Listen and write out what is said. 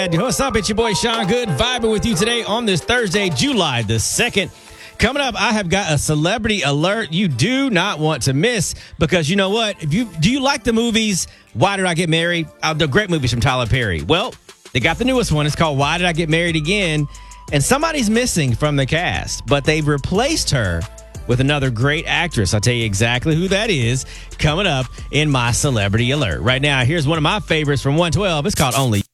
What's up? It's your boy Sean Good, vibing with you today on this Thursday, July the 2nd. Coming up, I have got a celebrity alert you do not want to miss because you know what? Do you like the movies Why Did I Get Married? The great movies from Tyler Perry. Well, they got the newest one. It's called Why Did I Get Married Again? And somebody's missing from the cast, but they've replaced her with another great actress. I'll tell you exactly who that is coming up in my celebrity alert. Right now, here's one of my favorites from 112. It's called Only.